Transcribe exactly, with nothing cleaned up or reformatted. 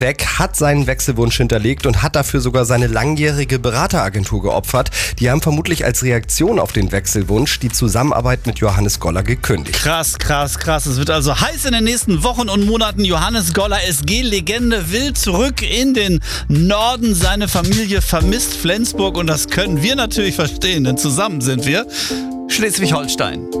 Beck hat seinen Wechselwunsch hinterlegt und hat dafür sogar seine langjährige Berateragentur geopfert. Die haben vermutlich als Reaktion auf den Wechselwunsch die Zusammenarbeit mit Johannes Goller gekündigt. Krass, krass, krass. Es wird also heiß in den nächsten Wochen und Monaten. Johannes Goller, S G-Legende, will zurück in den Norden. Seine Familie vermisst Flensburg und das können wir natürlich verstehen, denn zusammen sind wir Schleswig-Holstein.